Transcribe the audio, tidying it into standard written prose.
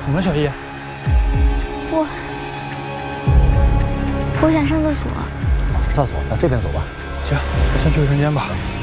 怎么了，小易？ 我想上厕所。 厕所，到这边走吧。 行，我先去卫生间吧。